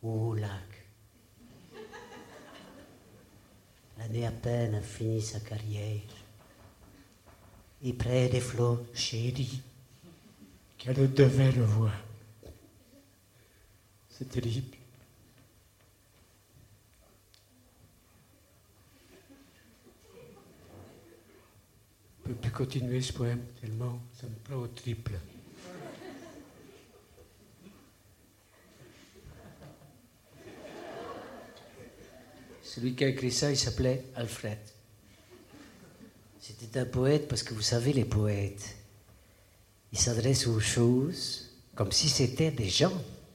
au lac. L'année à peine a fini sa carrière. Et près des flots chéris, qu'elle devait le voir. C'est terrible. Je ne peux plus continuer ce poème tellement ça me prend au triple. Celui qui a écrit ça, il s'appelait Alfred. C'était un poète parce que vous savez, les poètes, ils s'adressent aux choses comme si c'était des gens.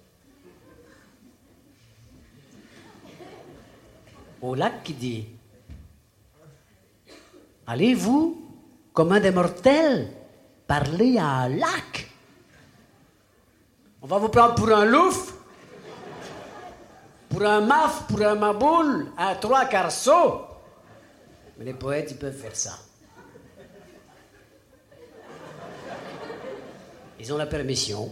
Au lac qui dit « Allez-vous, comme un des mortels, parler à un lac? On va vous prendre pour un louf, pour un maf, pour un maboule, un trois quarts sot. » Mais les poètes, ils peuvent faire ça. Ils ont la permission.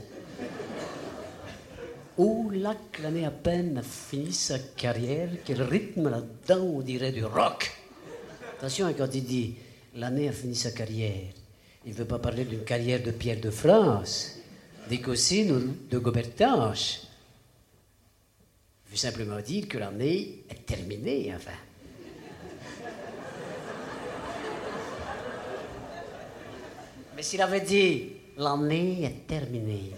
Au lac, l'année à peine a fini sa carrière, quel rythme là-dedans, on dirait du rock. Attention, quand il dit l'année a fini sa carrière, il ne veut pas parler d'une carrière de Pierre de France, d'Écossine ou de Gobertanche. Il veut simplement dire que l'année est terminée, enfin. Mais s'il avait dit l'année est terminée,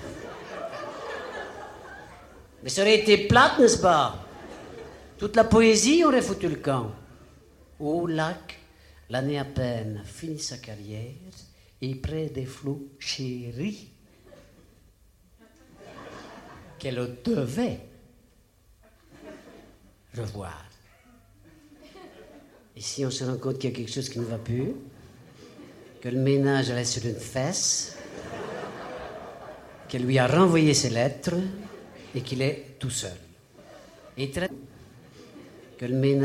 mais ça aurait été plate, n'est-ce pas? Toute la poésie aurait foutu le camp. Au lac, l'année à peine finit sa carrière, et près des flots chéris qu'elle devait revoir. Et si on se rend compte qu'il y a quelque chose qui ne va plus, que le ménage reste sur une fesse, qu'elle lui a renvoyé ses lettres et qu'il est tout seul. Et très... que le ménage